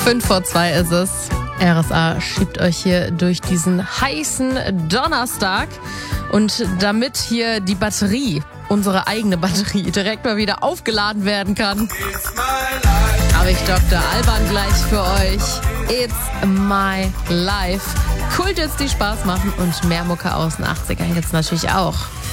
1:05 ist es. RSA schiebt euch hier durch diesen heißen Donnerstag. Und damit hier die Batterie, unsere eigene Batterie, direkt mal wieder aufgeladen werden kann, habe ich Dr. Alban gleich für euch. It's my life. Kulthits, die Spaß machen und mehr Mucke aus den 80ern gibt's natürlich auch.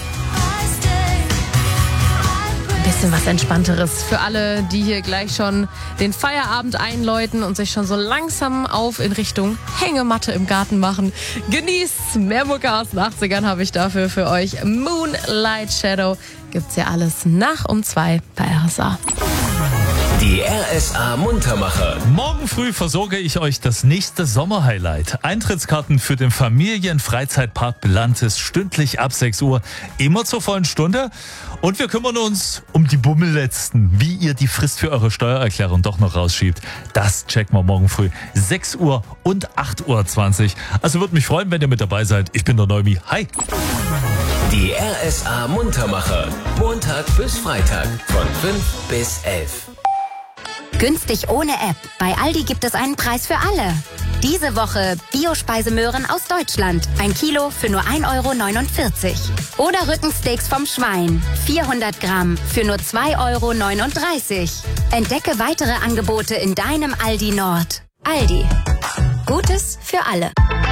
Ein bisschen was Entspannteres für alle, die hier gleich schon den Feierabend einläuten und sich schon so langsam auf in Richtung Hängematte im Garten machen. Genießt mehr Mucke aus den 80ern habe ich dafür für euch. Moonlight Shadow gibt's ja alles nach um 2 bei RSA. Die RSA Muntermacher. Morgen früh versorge ich euch das nächste Sommerhighlight. Eintrittskarten für den Familienfreizeitpark Belantis stündlich ab 6 Uhr, immer zur vollen Stunde. Und wir kümmern uns um die Bummelletzten, wie ihr die Frist für eure Steuererklärung doch noch rausschiebt. Das checken wir morgen früh, 6 Uhr und 8:20 Uhr. Also würde mich freuen, wenn ihr mit dabei seid. Ich bin der Neumi. Hi! Die RSA Muntermacher. Montag bis Freitag von 5 bis 11. Günstig ohne App. Bei Aldi gibt es einen Preis für alle. Diese Woche Biospeisemöhren aus Deutschland. 1 Kilo für nur 1,49 €. Oder Rückensteaks vom Schwein. 400 Gramm für nur 2,39 €. Entdecke weitere Angebote in deinem Aldi Nord. Aldi. Gutes für alle.